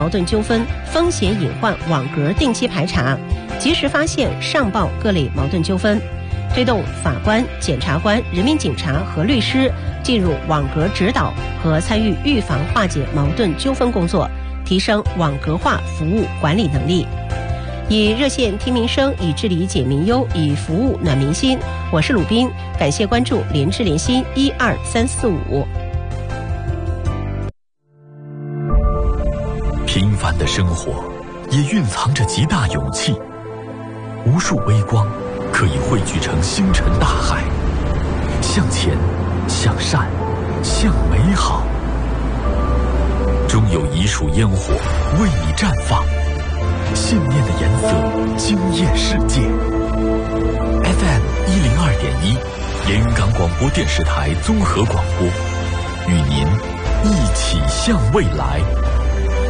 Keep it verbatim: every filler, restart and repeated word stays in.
矛盾纠纷风险隐患网格定期排查，及时发现上报各类矛盾纠纷，推动法官、检察官、人民警察和律师进入网格指导和参与预防化解矛盾纠纷工作，提升网格化服务管理能力。以热线听民生，以治理解民忧，以服务暖民心。我是鲁斌，感谢关注联知联心一二三四五。 平凡的生活也蕴藏着极大勇气，无数微光可以汇聚成星辰大海，向前，向善，向美好。终有一束烟火为你绽放，信念的颜色惊艳世界。F M 一零二点一，连云港广播电视台综合广播，与您一起向未来。